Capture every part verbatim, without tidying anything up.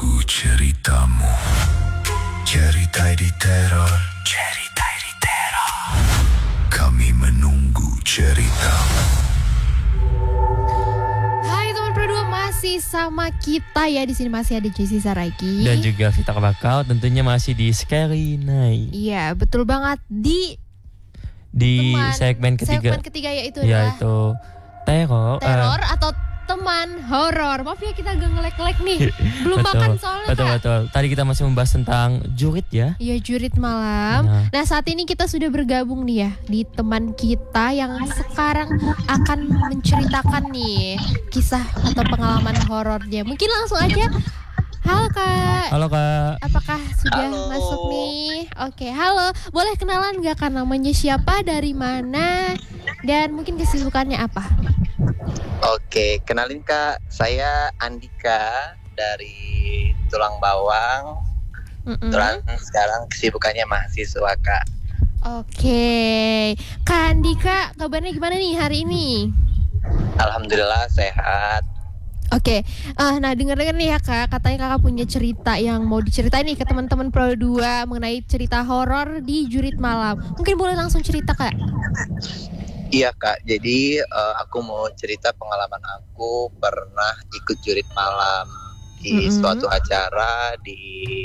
menunggu ceritamu. Cerita di teror, cerita di teror. Kami menunggu ceritamu. Hai teman Pro dua, masih sama kita ya. Di sini masih ada Jessie Saragi dan juga Vita Kabakau, tentunya masih di Scary Night. Iya, betul banget di di teman, segmen ketiga. Segmen ketiga yaitu ya, adalah itu teror. Teror uh, atau teman horor. Maaf ya kita agak ngelek-ngelek nih. Belum betul, makan soalnya betul, Kak. betul. Tadi kita masih membahas tentang jurit ya. Iya, jurit malam. Nah. Nah, saat ini kita sudah bergabung nih ya di teman kita yang sekarang akan menceritakan nih kisah atau pengalaman horornya. Mungkin langsung aja. Halo Kak. Halo Kak. Apakah sudah Halo. masuk nih? Oke, halo. Boleh kenalan gak Kak, namanya siapa, dari mana, dan mungkin kesibukannya apa? Oke, kenalin Kak, saya Andika dari Tulang Bawang. Mm-mm. Kebetulan sekarang kesibukannya mahasiswa Kak. Oke, Kak Andika, kabarnya gimana nih hari ini? Alhamdulillah sehat. Oke, uh, nah dengar-dengar nih ya Kak, katanya Kakak punya cerita yang mau diceritain nih ke teman-teman Pro dua mengenai cerita horor di Jurit Malam. Mungkin boleh langsung cerita Kak? Iya Kak, jadi uh, aku mau cerita pengalaman aku pernah ikut jurit malam di Mm-hmm. suatu acara di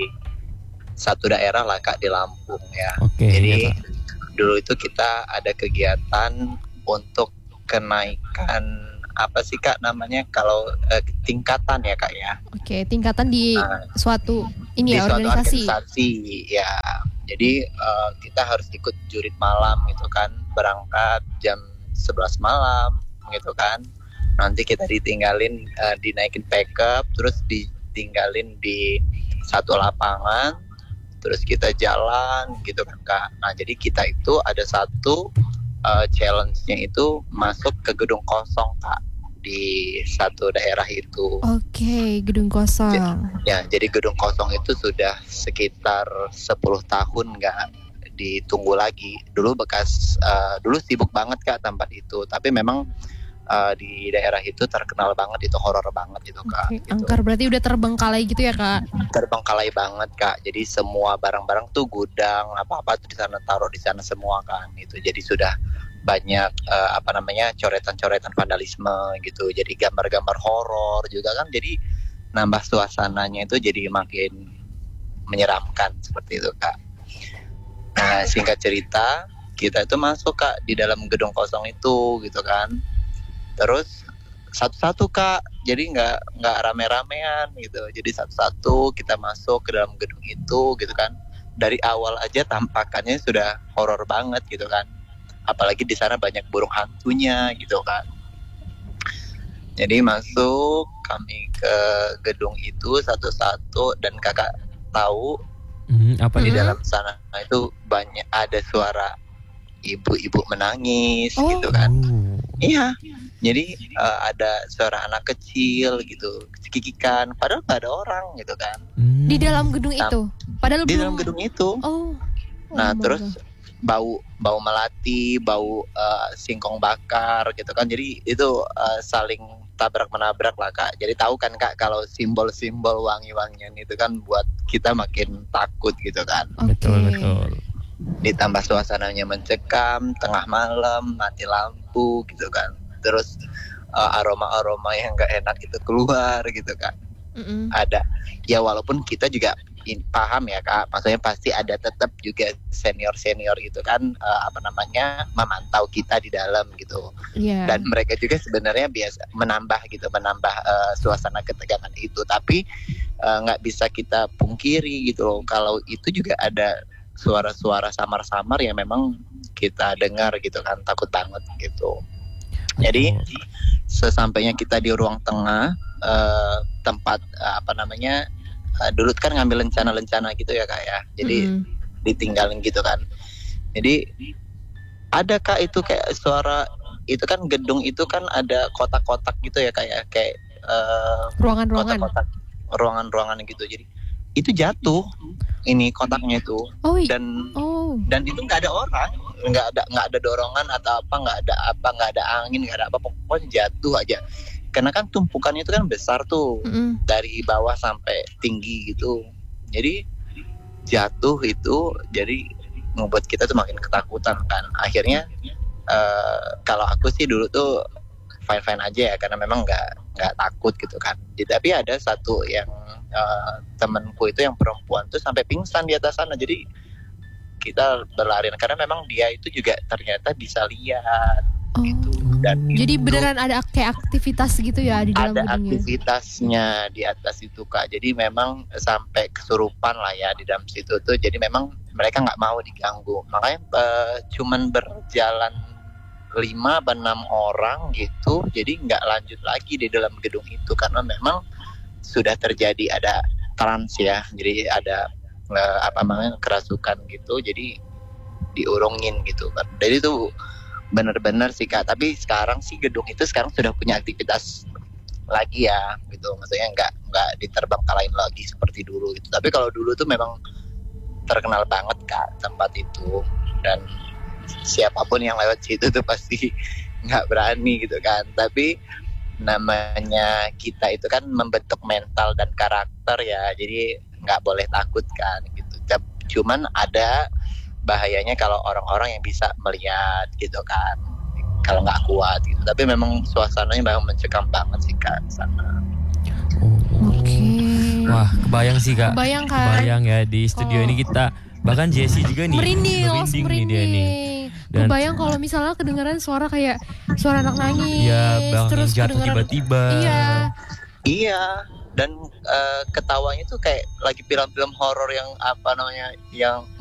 satu daerah lah Kak, di Lampung ya. Oke. Jadi Ya, Kak. dulu itu kita ada kegiatan untuk kenaikan apa sih Kak namanya kalau eh, tingkatan ya Kak ya. Oke, tingkatan di Nah, suatu ini di ya, suatu organisasi. organisasi ya. Jadi uh, kita harus ikut jurit malam gitu kan, berangkat jam sebelas malam gitu kan. Nanti kita ditinggalin, uh, dinaikin pickup, terus ditinggalin di satu lapangan, terus kita jalan gitu kan Kak. Nah jadi kita itu ada satu uh, challenge-nya itu masuk ke gedung kosong Kak, di satu daerah itu. Oke, gedung kosong. Ya, jadi gedung kosong itu sudah sekitar sepuluh tahun nggak ditunggu lagi. Dulu bekas, uh, dulu sibuk banget Kak tempat itu. Tapi memang uh, di daerah itu terkenal banget, itu horor banget itu Kak. Oke, Gitu. angker berarti udah terbengkalai gitu ya Kak? Terbengkalai banget Kak. Jadi semua barang-barang tuh, gudang apa-apa tuh di sana, taruh di sana semua kan. Itu jadi sudah banyak uh, apa namanya coretan-coretan vandalisme gitu. Jadi gambar-gambar horor juga kan. Jadi nambah suasananya itu jadi makin menyeramkan seperti itu Kak. Nah singkat cerita, kita itu masuk Kak di dalam gedung kosong itu gitu kan. Terus satu-satu Kak, jadi nggak nggak rame-ramean gitu. Jadi satu-satu kita masuk ke dalam gedung itu gitu kan. Dari awal aja tampakannya sudah horor banget gitu kan. Apalagi di sana banyak burung hantunya gitu kan. Jadi masuk kami ke gedung itu satu-satu, dan kakak tahu Hmm, apa di nih? dalam sana itu banyak ada suara ibu-ibu menangis Oh. gitu kan. Oh. Iya. Jadi uh, ada suara anak kecil gitu, cekikikan, padahal nggak ada orang gitu kan. Hmm. Di dalam gedung Nah, itu? Padahal Di belum. dalam gedung itu. Oh. Nah, Oh, terus bagus. bau bau melati, bau uh, singkong bakar gitu kan. Jadi itu uh, saling tabrak menabrak lah Kak. Jadi tahu kan Kak kalau simbol-simbol wangi-wangian itu kan buat kita makin takut gitu kan. Oke. Betul, betul. Ditambah suasananya mencekam, tengah malam, mati lampu gitu kan. Terus uh, aroma-aroma yang gak enak itu keluar gitu kan. Mm-mm. Ada ya, walaupun kita juga in, paham ya Kak, maksudnya pasti ada tetap juga senior-senior itu kan uh, apa namanya memantau kita di dalam gitu. Iya. Dan mereka juga sebenarnya biasa menambah gitu, menambah uh, suasana ketegangan itu. Tapi nggak uh, bisa kita pungkiri gitu loh, kalau itu juga ada suara-suara samar-samar yang memang kita dengar gitu kan, takut banget gitu. Jadi sesampainya kita di ruang tengah, uh, tempat uh, apa namanya uh, dulu kan ngambil lencana-lencana gitu ya Kak ya. Jadi Mm-mm. ditinggalin gitu kan. Jadi ada Kak itu kayak suara, itu kan gedung itu kan ada kotak-kotak gitu ya Kak ya, kayak uh, Ruangan-ruangan. kotak-kotak, ruangan-ruangan gitu. Jadi itu jatuh ini kotaknya itu, Oh, i- dan oh. dan itu nggak ada orang, nggak ada nggak ada dorongan atau apa, nggak ada apa, nggak ada angin, nggak ada apa, pokoknya jatuh aja. karena kan tumpukannya itu kan besar tuh, Mm-mm. dari bawah sampai tinggi gitu. Jadi jatuh itu jadi membuat kita tuh makin ketakutan kan. Akhirnya uh, kalau aku sih dulu tuh fine fine aja ya, karena memang nggak nggak takut gitu kan. Jadi, tapi ada satu yang uh, temanku itu yang perempuan tuh sampai pingsan di atas sana. Jadi kita berlarian karena memang dia itu juga ternyata bisa lihat Oh. gitu. Dan Jadi itu beneran ada kayak aktivitas gitu ya di dalam ada gedungnya. aktivitasnya di atas itu Kak. Jadi memang sampai kesurupan lah ya di dalam situ tuh. Jadi memang mereka nggak mau diganggu. Makanya uh, cuman berjalan lima atau enam orang gitu. Jadi nggak lanjut lagi di dalam gedung itu karena memang sudah terjadi ada trans ya. Jadi ada uh, apa namanya kerasukan gitu. Jadi diurungin gitu kan. Jadi itu benar-benar sih Kak. Tapi sekarang sih gedung itu sekarang sudah punya aktivitas lagi ya gitu. Maksudnya nggak nggak diterbangkalain lagi seperti dulu gitu. Tapi kalau dulu tuh memang terkenal banget Kak tempat itu, dan siapapun yang lewat situ tuh pasti nggak berani gitu kan. Tapi namanya kita itu kan membentuk mental dan karakter ya, jadi nggak boleh takut kan gitu. Cuman ada bahayanya kalau orang-orang yang bisa melihat gitu kan, kalau nggak kuat gitu. Tapi memang suasananya memang mencekam banget sih Kak sana. Oh. Oke. Wah, kebayang sih Kak. Kebayang kan? Kebayang ya di studio Oh. ini kita, bahkan Jessie juga nih Merinding, langsung nih dia nih. merinding. Dan- Kebayang kalau misalnya kedengeran suara kayak suara anak nangis. Iya, bang terus jatuh kedengeran- tiba-tiba. Iya. Iya, dan uh, ketawanya tuh kayak lagi film-film horor yang apa namanya, yang